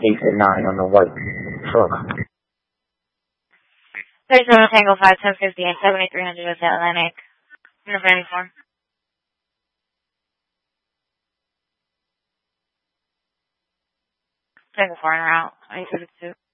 8 and 9 on the white truck. 37 Tango 5, 1050 and 7300 with the Atlantic. Uniform. Tango 4 en route. 832.